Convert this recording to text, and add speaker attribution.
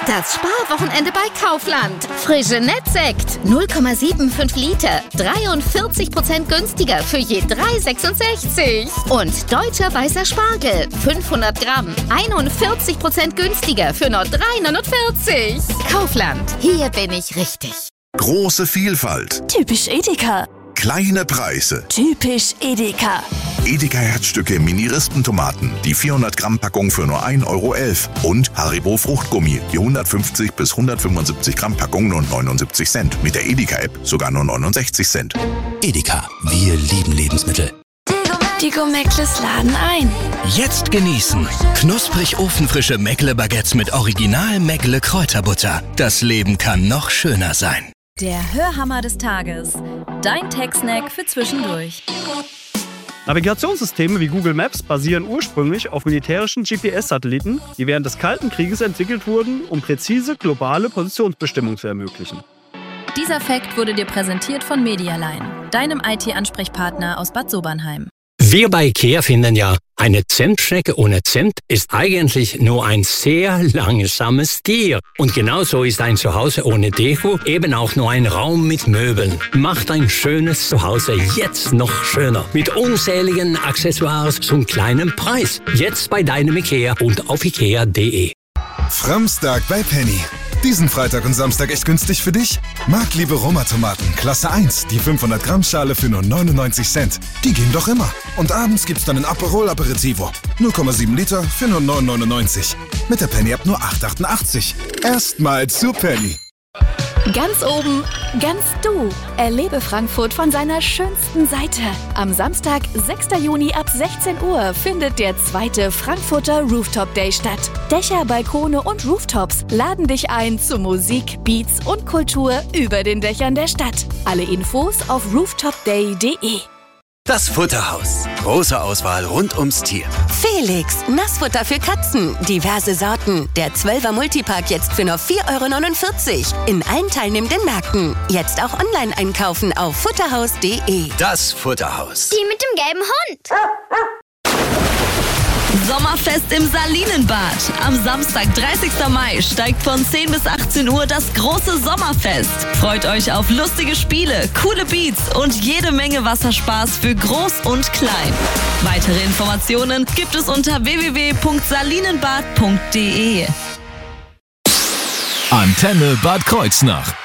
Speaker 1: Das Sparwochenende bei Kaufland. Frische Nettsekt 0,75 Liter, 43% günstiger für je 3,66. Und deutscher weißer Spargel 500 Gramm, 41% günstiger für nur 3,49. Kaufland, hier bin ich richtig.
Speaker 2: Große Vielfalt.
Speaker 3: Typisch Edeka.
Speaker 2: Kleine Preise.
Speaker 3: Typisch Edeka.
Speaker 2: Edeka Herzstücke Mini-Rispentomaten, die 400 Gramm Packung für nur 1,11 € und Haribo Fruchtgummi, die 150 bis 175 Gramm Packung nur 79 Cent. Mit der Edeka-App sogar nur 69 Cent.
Speaker 4: Edeka, wir lieben Lebensmittel.
Speaker 3: Die Gomeckles laden ein.
Speaker 4: Jetzt genießen. Knusprig ofenfrische Meckle-Baguettes mit Original Meckle Kräuterbutter. Das Leben kann noch schöner sein.
Speaker 5: Der Hörhammer des Tages. Dein Tech-Snack für zwischendurch.
Speaker 6: Navigationssysteme wie Google Maps basieren ursprünglich auf militärischen GPS-Satelliten, die während des Kalten Krieges entwickelt wurden, um präzise globale Positionsbestimmung zu ermöglichen.
Speaker 5: Dieser Fact wurde dir präsentiert von Medialine, deinem IT-Ansprechpartner aus Bad Sobernheim.
Speaker 7: Wir bei IKEA finden ja, eine Zentschnecke ohne Cent ist eigentlich nur ein sehr langsames Tier. Und genauso ist ein Zuhause ohne Deko eben auch nur ein Raum mit Möbeln. Macht ein schönes Zuhause jetzt noch schöner. Mit unzähligen Accessoires zum kleinen Preis. Jetzt bei deinem IKEA und auf ikea.de.
Speaker 8: Framstag bei Penny. Diesen Freitag und Samstag echt günstig für dich? Marktliebe Roma-Tomaten, Klasse 1, die 500 Gramm Schale für nur 99 Cent. Die gehen doch immer. Und abends gibt's dann ein Aperol Aperitivo. 0,7 Liter für nur 9,99. Mit der Penny-App nur 8,88. Erstmal zu Penny.
Speaker 3: Ganz oben, ganz du. Erlebe Frankfurt von seiner schönsten Seite. Am Samstag, 6. Juni ab 16 Uhr findet der 2. Frankfurter Rooftop Day statt. Dächer, Balkone und Rooftops laden dich ein zu Musik, Beats und Kultur über den Dächern der Stadt. Alle Infos auf rooftopday.de.
Speaker 4: Das Futterhaus. Große Auswahl rund ums Tier.
Speaker 9: Felix, Nassfutter für Katzen. Diverse Sorten. Der 12er Multipack jetzt für nur 4,49 € in allen teilnehmenden Märkten. Jetzt auch online einkaufen auf futterhaus.de.
Speaker 4: Das Futterhaus.
Speaker 10: Die mit dem gelben Hund.
Speaker 5: Sommerfest im Salinenbad. Am Samstag, 30. Mai, steigt von 10 bis 18 Uhr das große Sommerfest. Freut euch auf lustige Spiele, coole Beats und jede Menge Wasserspaß für Groß und Klein. Weitere Informationen gibt es unter www.salinenbad.de.
Speaker 11: Antenne Bad Kreuznach.